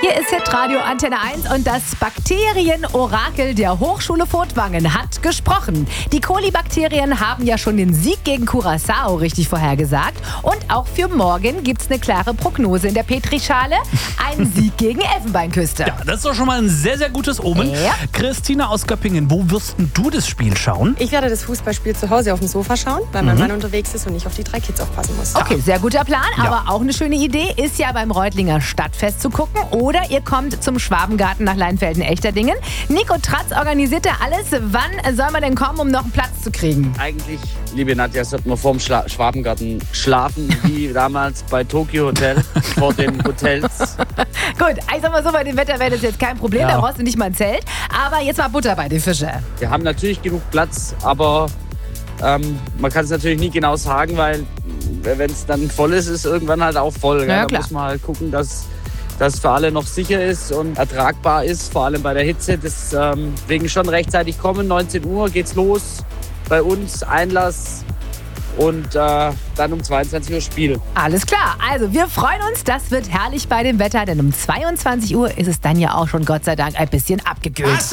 Hier ist Hitradio Antenne 1 und das Bakterienorakel der Hochschule Furtwangen hat gesprochen. Die Kolibakterien haben ja schon den Sieg gegen Curaçao richtig vorhergesagt. Und auch für morgen gibt es eine klare Prognose in der Petrischale. Ein Sieg gegen Elfenbeinküste. Ja, das ist doch schon mal ein sehr, sehr gutes Omen. Ja. Christina aus Göppingen, wo wirst denn du das Spiel schauen? Ich werde das Fußballspiel zu Hause auf dem Sofa schauen, weil mein Mann unterwegs ist und ich auf die 3 Kids aufpassen muss. Okay, sehr guter Plan, aber auch eine schöne Idee ist ja beim Reutlinger Stadtfest zu gucken. Oder ihr kommt zum Schwabengarten nach Leinfelden-Echterdingen. Nico Tratz organisiert da alles. Wann soll man denn kommen, um noch einen Platz zu kriegen? Eigentlich, liebe Nadja, sollte man vorm Schwabengarten schlafen, wie damals bei Tokyo Hotel, vor den Hotels. Gut, ich sag mal so, bei dem Wetter wäre das jetzt kein Problem, Ja. da brauchst du nicht mal ein Zelt. Aber jetzt mal Butter bei den Fische. Wir haben natürlich genug Platz, aber man kann es natürlich nie genau sagen, weil wenn es dann voll ist, ist irgendwann halt auch voll. Ja, Da klar. muss man halt gucken, dass das für alle noch sicher ist und ertragbar ist, vor allem bei der Hitze. Deswegen schon rechtzeitig kommen, 19 Uhr geht's los bei uns, Einlass und dann um 22 Uhr Spiel. Alles klar, also wir freuen uns, das wird herrlich bei dem Wetter, denn um 22 Uhr ist es dann ja auch schon Gott sei Dank ein bisschen abgekühlt.